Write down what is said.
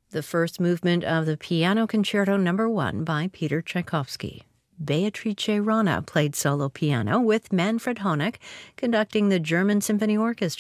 The first movement of the Piano Concerto No. 1 by Peter Tchaikovsky. Beatrice Rana played solo piano with Manfred Honeck conducting the German Symphony Orchestra.